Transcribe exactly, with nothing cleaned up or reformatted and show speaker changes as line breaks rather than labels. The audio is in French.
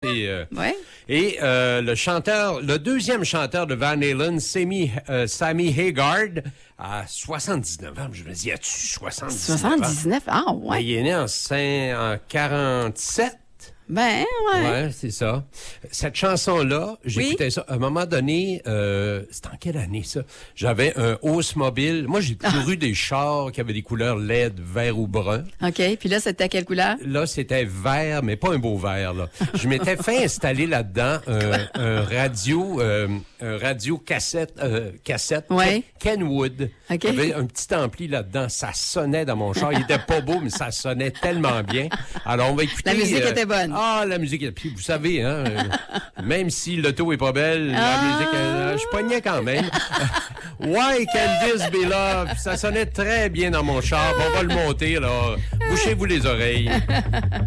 c'est... Euh,
ouais.
Et euh, le chanteur, le deuxième chanteur de Van Halen, Sammy, euh, Sammy Hagar, à soixante-dix-neuf ans. Je me dis, as-tu soixante-dix-neuf ans?
soixante-dix-neuf, ah ouais.
Ben, il est né en, cinq, en quarante-sept.
Ben, ouais.
Ouais, c'est ça. Cette chanson-là, j'écoutais
oui?
ça. À un moment donné, euh, c'était en quelle année, ça? J'avais un Oldsmobile. Moi, j'ai toujours ah. eu des chars qui avaient des couleurs L E D, vert ou brun.
OK. Puis là, c'était à quelle couleur?
Là, c'était vert, mais pas un beau vert, là. Je m'étais fait installer là-dedans un, un radio, euh, un radio cassette, euh, cassette.
Ouais.
Kenwood.
OK.
Il y avait un petit ampli là-dedans. Ça sonnait dans mon char. Il était pas beau, mais ça sonnait tellement bien. Alors, on va écouter.
La musique
euh,
était bonne.
Ah, la musique. Puis vous savez, hein, euh, même si l'auto est pas belle, ah. la musique, euh, je pognais quand même. Why can this be love? Ça sonnait très bien dans mon char. On va le monter, là. Bouchez-vous les oreilles.